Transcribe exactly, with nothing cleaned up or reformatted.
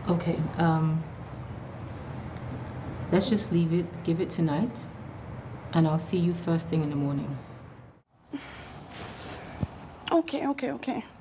Okay, um, let's just leave it, give it tonight, and I'll see you first thing in the morning. Okay, okay, okay.